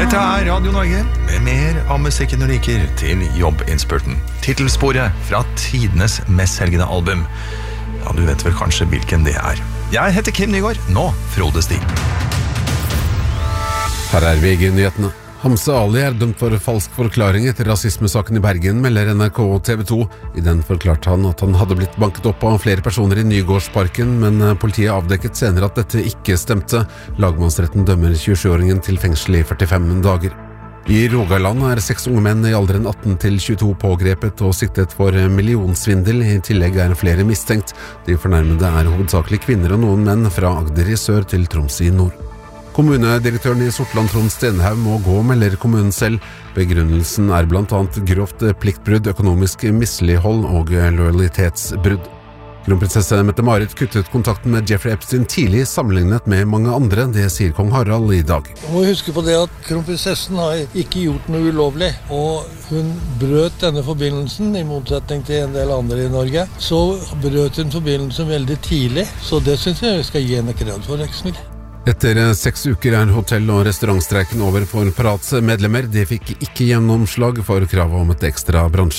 Dette Radio Norge, med mer av musikken du liker til jobbinnspurten. Titelsporet fra tidenes mest selgende album. Ja, du vet vel kanskje hvilken det er. Jeg heter Kim Nygaard, nå Frode Stig. Her er VG-nyhetene. Hamza Ali er dømt for falsk forklaring etter rasismesaken i Bergen, melder NRK og TV 2. I den forklarte han at han hadde blitt banket opp av flere personer i Nygårdsparken, men politiet avdekket senere at dette ikke stemte. Lagmannsretten dømmer 27-åringen til fengsel i 45 dager. I Rogaland er 6 unge menn i alderen 18 til 22 pågrepet og siktet for millionsvindel. I tillegg er flere mistenkt. De fornærmede er hovedsakelig kvinner og noen menn fra Agder i sør til Troms i nord. Kommunedirektøren i Sortland, Trond Stenhaug, må gå, melder kommunen selv. Begrunnelsen er blant annet grovt pliktbrudd, økonomisk mislighold og lojalitetsbrudd. Kronprinsesse Mette-Marit kuttet kontakten med Jeffrey Epstein tidlig sammenlignet med mange andre, det sier kong Harald i dag. Du må huske på det at kronprinsessen har ikke gjort noe ulovlig, og hun brøt denne forbindelsen, i motsetning til en del andre i Norge. Så brøt hun forbindelsen veldig tidlig, så det synes jeg vi skal gi henne kred for, ikke så mye. Etter 6 uker er hotell- og restaurantstreiken over for Parats medlemmer. De fikk ikke gjennomslag for kravet om et ekstra bransje.